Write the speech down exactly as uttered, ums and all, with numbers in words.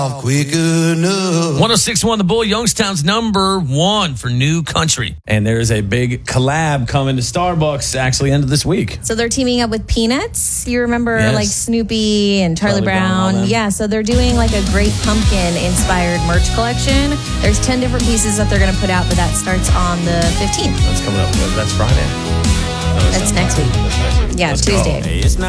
quick enough. one oh six point one The Bull, Youngstown's number one for new country. And there's a big collab coming to Starbucks actually end of this week. So they're teaming up with Peanuts. You remember Yes. like Snoopy and Charlie, Charlie Brown, all Brown. them. Yeah, so they're doing like a Great Pumpkin inspired merch collection. There's ten different pieces that they're going to put out, but that starts on the fifteenth. That's coming up. That's Friday. No, That's next week. That's next week. Yeah, Let's Tuesday. go. Hey, it's not